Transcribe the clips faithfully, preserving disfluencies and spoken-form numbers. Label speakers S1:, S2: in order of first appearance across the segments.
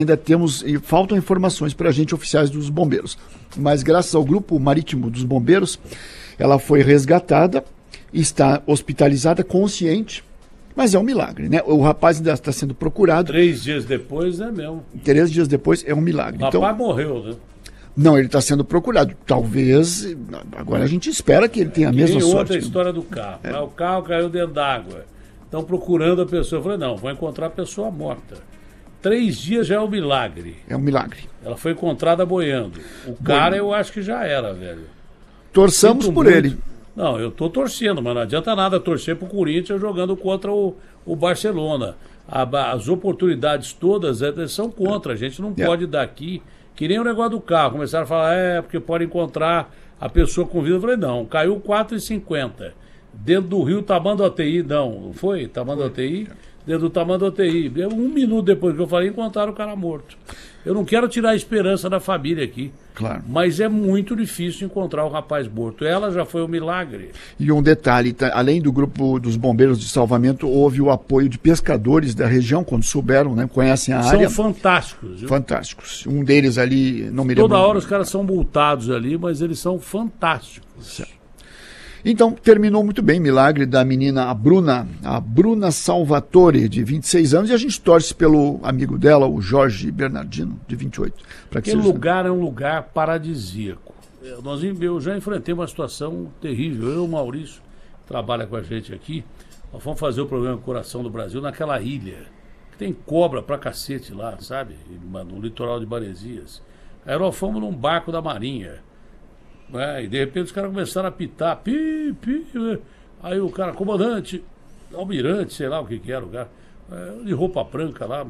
S1: Ainda temos, e faltam informações para a gente oficiais dos bombeiros, mas graças ao grupo marítimo dos bombeiros, ela foi resgatada, está hospitalizada, consciente, mas é um milagre, né? O rapaz ainda está sendo procurado.
S2: Três dias depois é mesmo.
S1: Três dias depois é um milagre.
S2: O
S1: então,
S2: rapaz morreu, né?
S1: Não, ele está sendo procurado. Talvez, agora a gente espera que ele tenha a mesma
S2: Tem
S1: sorte.
S2: outra história do carro. É. O carro caiu dentro d'água. Estão procurando a pessoa. Eu falei, não, vou encontrar a pessoa morta. Três dias já é um milagre.
S1: É um milagre.
S2: Ela foi encontrada boiando. O cara, eu acho que já era, velho.
S1: Torçamos
S2: Sinto
S1: por
S2: muito.
S1: ele.
S2: Não, eu tô torcendo, mas não adianta nada torcer pro Corinthians jogando contra o, o Barcelona. A, as oportunidades todas é, são contra. A gente não
S1: é.
S2: pode dar aqui, que nem o negócio do carro. Começaram a falar, é, porque pode encontrar a pessoa com vida. Eu falei, não, caiu quatro e cinquenta. Dentro do rio Tamanduá T I, não, não foi? Tamanduá T I? Dentro do Tamanduá T I. Um minuto depois que eu falei, encontraram o cara morto. Eu não quero tirar a esperança da família aqui.
S1: Claro.
S2: Mas é muito difícil encontrar o rapaz morto. Ela já foi um milagre.
S1: E um detalhe, tá, além do grupo dos bombeiros de salvamento, houve o apoio de pescadores da região, quando souberam, né, conhecem a
S2: São
S1: área.
S2: São fantásticos. Viu?
S1: Fantásticos. Um deles ali, não me lembro.
S2: Toda hora os caras são multados ali, mas eles são fantásticos.
S1: Certo. Então, terminou muito bem, milagre da menina, a Bruna, a Bruna Salvatore, de vinte e seis anos, e a gente torce pelo amigo dela, o Jorge Bernardino, de vinte e oito.
S2: Aquele lugar é um lugar paradisíaco. Nós, eu já enfrentei uma situação terrível. Eu e o Maurício, que trabalha com a gente aqui, nós fomos fazer o programa Coração do Brasil naquela ilha, que tem cobra pra cacete lá, sabe? No litoral de Maresias. Aí nós fomos num barco da Marinha. É, e de repente os caras começaram a apitar, pi, pi, aí o cara, comandante, almirante, sei lá o que que era o cara, é, de roupa branca lá,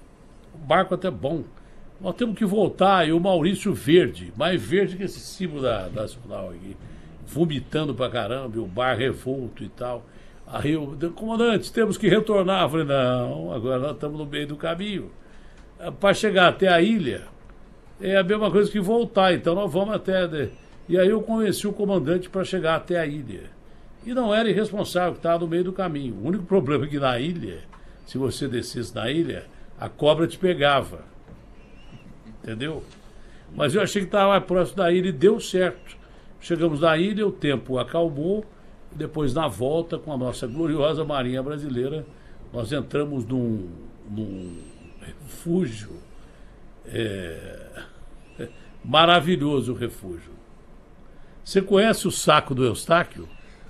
S2: o barco até bom, nós temos que voltar, e o Maurício verde, mais verde que esse símbolo da, da nacional aqui, vomitando pra caramba, e o bar revolto e tal, aí eu, comandante, temos que retornar, eu falei, não, agora nós estamos no meio do caminho, para chegar até a ilha, é a mesma coisa que voltar, então nós vamos até... De, E aí eu convenci o comandante para chegar até a ilha. E não era irresponsável, que estava no meio do caminho. O único problema é que na ilha, se você descesse na ilha, a cobra te pegava. Entendeu? Mas eu achei que estava mais próximo da ilha e deu certo. Chegamos na ilha, o tempo acalmou, e depois na volta, com a nossa gloriosa Marinha Brasileira, nós entramos num, num refúgio, é, maravilhoso refúgio. Você conhece o saco do Eustáquio?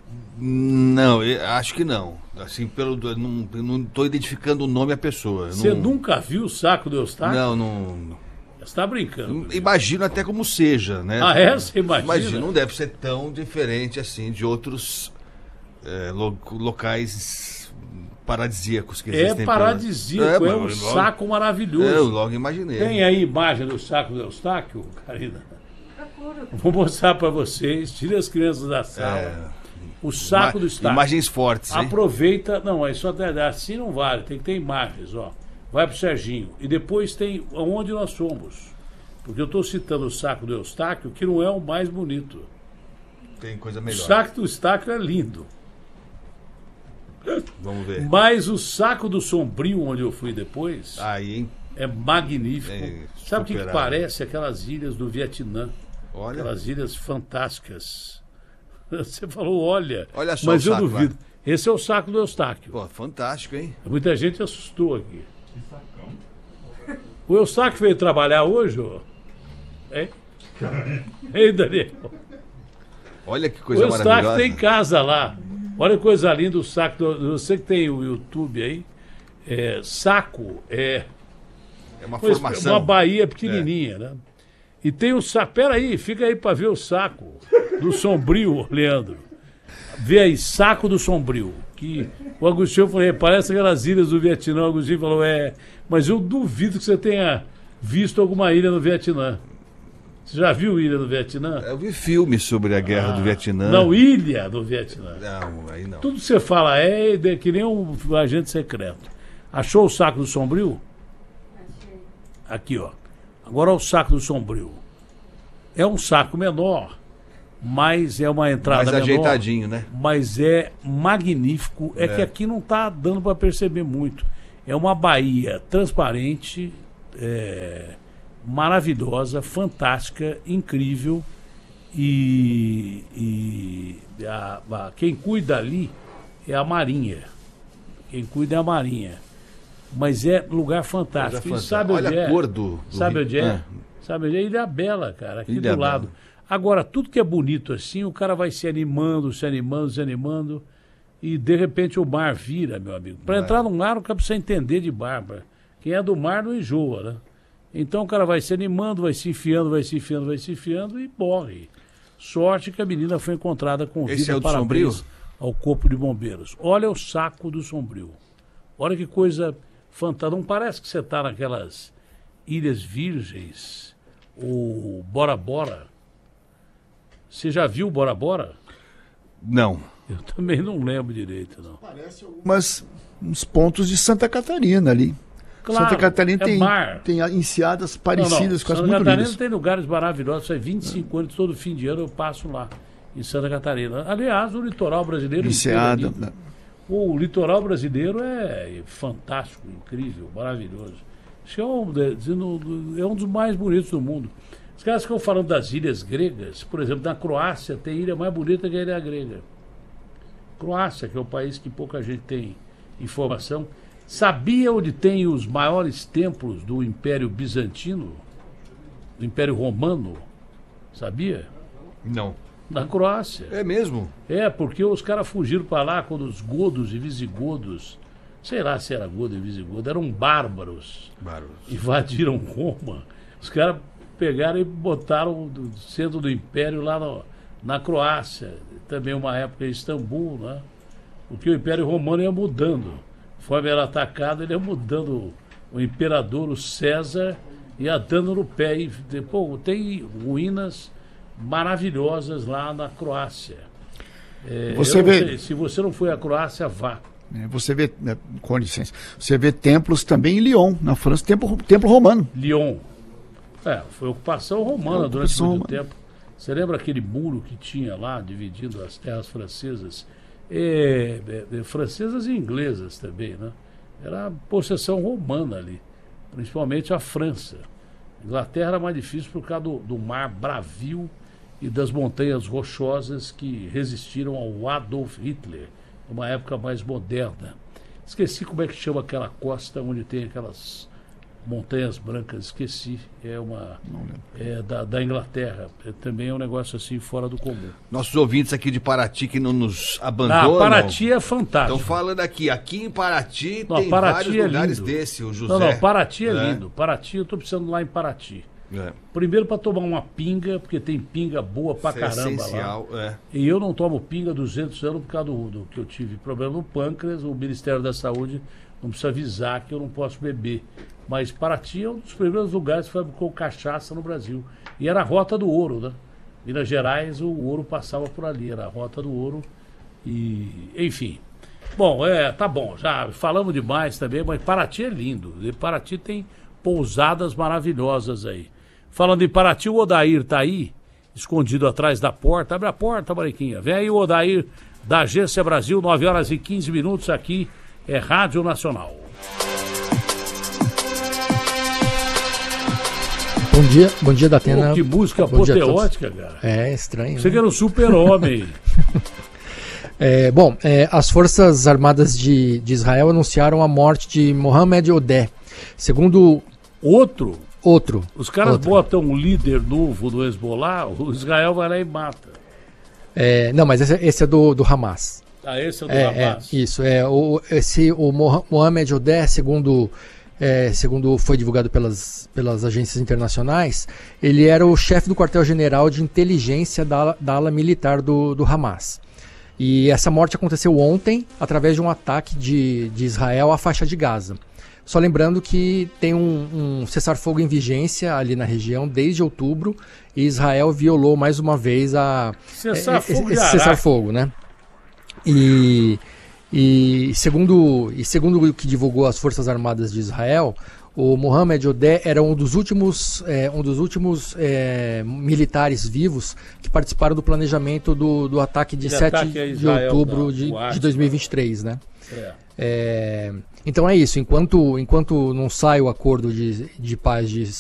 S3: Não, eu acho que não. Assim, pelo, não estou identificando o nome da pessoa.
S2: Você
S3: não...
S2: nunca viu o saco do Eustáquio?
S3: Não, não.
S2: Você está brincando.
S3: Imagino até como seja, né?
S2: Ah, é? Você imagina?
S3: Imagino, não deve ser tão diferente assim de outros é, lo, locais paradisíacos que existem.
S2: É paradisíaco, é, é um logo, saco maravilhoso.
S3: Eu logo imaginei.
S2: Tem aí imagem do saco do Eustáquio, Karina? Vou mostrar para vocês. Tire as crianças da sala. É, o saco do Eustáquio.
S3: Imagens fortes, hein?
S2: Aproveita. Não, é só assim não vale. Tem que ter imagens, ó. Vai pro Serginho. E depois tem onde nós fomos. Porque eu estou citando o saco do Eustáquio, que não é o mais bonito.
S3: Tem coisa melhor.
S2: O saco do Eustáquio é lindo.
S3: Vamos ver.
S2: Mas o saco do Sombrio, onde eu fui depois,
S3: aí, hein?
S2: É magnífico. É, sabe o que, que parece? Aquelas ilhas do Vietnã.
S3: Olha.
S2: Aquelas ilhas fantásticas. Você falou, olha.
S3: Olha só,
S2: mas eu
S3: saco,
S2: duvido.
S3: Lá.
S2: Esse é o saco do Eustáquio.
S3: Pô, fantástico, hein?
S2: Muita gente assustou aqui. Que sacão. O Eustáquio veio trabalhar hoje, ó. Hein? Ei, Daniel.
S3: Olha que coisa maravilhosa.
S2: O Eustáquio tem casa lá. Olha que coisa linda o saco. Do, você que tem o YouTube aí. É, saco é.
S3: É uma formação.
S2: Uma baía pequenininha, é. né? E tem o saco. Peraí, fica aí para ver o saco do Sombrio, Leandro. Vê aí, saco do Sombrio. Que o Agostinho falou, parece aquelas ilhas do Vietnã. O Agostinho falou, é, mas eu duvido que você tenha visto alguma ilha no Vietnã. Você já viu ilha do Vietnã?
S3: Eu vi filmes sobre a guerra ah, do Vietnã.
S2: Não, ilha do Vietnã.
S3: Não, aí não.
S2: Tudo que você fala é que nem um agente secreto. Achou o saco do Sombrio? Aqui, ó. Agora o saco do Sombrio. É um saco menor, mas é uma entrada
S3: mais
S2: menor. Mais
S3: ajeitadinho, né?
S2: Mas é magnífico. É, é que aqui não está dando para perceber muito. É uma baía transparente, é, maravilhosa, fantástica, incrível. E, e a, a, quem cuida ali é a Marinha. Quem cuida é a Marinha. Mas é lugar fantástico.
S3: É
S2: e sabe
S3: Olha
S2: onde é?
S3: a cor do, do
S2: sabe
S3: Rio.
S2: onde é?
S3: É.
S2: Sabe onde é? Ilha Bela, cara, aqui
S3: Ilha
S2: do lado.
S3: Bela.
S2: Agora, tudo que é bonito assim, o cara vai se animando, se animando, se animando, e de repente o mar vira, meu amigo. Para entrar no mar, o cara precisa entender de barba. Quem é do mar não enjoa, né? Então o cara vai se animando, vai se enfiando, vai se enfiando, vai se enfiando e morre. Sorte que a menina foi encontrada com vida.
S3: Esse é o do
S2: Parabéns
S3: Sombrio?
S2: ao Corpo de Bombeiros. Olha o saco do Sombrio. Olha que coisa fantástica. Não parece que você está naquelas Ilhas Virgens, ou Bora Bora. Você já viu Bora Bora?
S3: Não.
S2: Eu também não lembro direito, não.
S1: Parece algumas uns pontos de Santa Catarina ali.
S2: Claro,
S1: Santa Catarina
S2: é
S1: tem,
S2: mar.
S1: tem enseadas parecidas
S2: Não, não.
S1: com as
S2: Santa
S1: muito
S2: Catarina
S1: lindas.
S2: tem lugares maravilhosos. Faz vinte e cinco anos, todo fim de ano eu passo lá, em Santa Catarina. Aliás, o litoral brasileiro
S1: Enseada.
S2: inteiro é lindo. O litoral brasileiro é fantástico, incrível, maravilhoso. Acho que é um, é um dos mais bonitos do mundo. Os caras ficam falando das ilhas gregas. Por exemplo, na Croácia tem ilha mais bonita que a ilha grega. Croácia, que é um país que pouca gente tem informação. Sabia onde tem os maiores templos do Império Bizantino? Do Império Romano? Sabia?
S3: Não.
S2: Na Croácia.
S3: É mesmo?
S2: É, porque os caras fugiram para lá quando os godos e visigodos, sei lá se era godo e visigodo, eram bárbaros.
S3: Bárbaros.
S2: Invadiram Roma. Os caras pegaram e botaram o centro do Império lá no, na Croácia. Também uma época em Istambul, né? Porque o Império Romano ia mudando. Conforme era atacado, ele ia mudando. O imperador, o César, ia dando no pé. E, pô, tem ruínas maravilhosas lá na Croácia. É,
S1: Você vê...
S2: sei, se você não foi à Croácia, vá.
S1: É, você vê, né, com licença, você vê templos também em Lyon, na França, templo, templo romano.
S2: Lyon. É, foi ocupação romana
S1: É,
S2: durante
S1: ocupação
S2: muito
S1: romana.
S2: tempo. Você lembra aquele muro que tinha lá, dividindo as terras francesas? É, é, é, francesas e inglesas também, né? Era possessão romana ali, principalmente a França. A Inglaterra era mais difícil por causa do, do mar bravio e das montanhas rochosas que resistiram ao Adolf Hitler, numa época mais moderna. Esqueci como é que chama aquela costa onde tem aquelas montanhas brancas, esqueci. É uma é da, da Inglaterra. É, também é um negócio assim fora do comum.
S3: Nossos ouvintes aqui de Paraty que não nos abandonam.
S2: Ah, Paraty é fantástico.
S3: Estão falando aqui, aqui em Paraty
S2: Não,
S3: tem
S2: Paraty
S3: vários
S2: é
S3: lugares
S2: lindo.
S3: desse, o José.
S2: Não, não, Paraty é,
S3: É.
S2: lindo. Paraty, eu estou precisando ir lá em Paraty.
S3: É.
S2: Primeiro para tomar uma pinga, porque tem pinga boa pra
S3: Isso é
S2: caramba lá.
S3: essencial, é.
S2: E eu não tomo pinga há duzentos anos por causa do, do que eu tive problema no pâncreas. O Ministério da Saúde não precisa avisar que eu não posso beber. Mas Paraty é um dos primeiros lugares que fabricou cachaça no Brasil. E era a Rota do Ouro, né? Minas Gerais, o ouro passava por ali, era a Rota do Ouro. E, enfim. Bom, é, tá bom, já falamos demais também, mas Paraty é lindo. E Paraty tem pousadas maravilhosas aí. Falando em Paraty, o Odair tá aí, escondido atrás da porta. Abre a porta, Mariquinha. Vem aí o Odair da Agência Brasil, nove horas e quinze minutos aqui, é Rádio Nacional.
S4: Bom dia, bom dia da Atena.
S2: Pô, que música
S4: Bom dia a todos.
S2: apoteótica, cara.
S4: É estranho.
S2: Você
S4: né?
S2: que era um super-homem.
S4: É, bom, é, as Forças Armadas de, de Israel anunciaram a morte de Mohamed Odeh. Segundo
S2: Outro,
S4: outro.
S2: os caras
S4: outro.
S2: botam um líder novo do Hezbollah, o Israel vai lá e mata.
S4: É, não, mas esse, esse é do, do Hamas.
S2: Ah, esse é o do
S4: É,
S2: Hamas.
S4: é, isso. É, o, esse, o Moha- Mohamed Odeh, segundo, é, segundo foi divulgado pelas, pelas agências internacionais, ele era o chefe do quartel-general de inteligência da, ala- da ala militar do, do Hamas. E essa morte aconteceu ontem através de um ataque de, de Israel à faixa de Gaza. Só lembrando que tem um, um cessar-fogo em vigência ali na região desde outubro e Israel violou mais uma vez a,
S2: Cessar-fogo de
S4: esse
S2: Araque.
S4: cessar-fogo, né? E, e, segundo, e segundo o que divulgou as Forças Armadas de Israel, o Mohamed Odeh era um dos últimos, é, um dos últimos é, militares vivos que participaram do planejamento do, do ataque de
S2: De
S4: sete
S2: ataque a
S4: de
S2: Israel,
S4: outubro
S2: da-
S4: de,
S2: do Acre,
S4: de dois mil e vinte e três, né?
S2: É.
S4: É, então é isso, enquanto, enquanto não sai o acordo de, de paz de,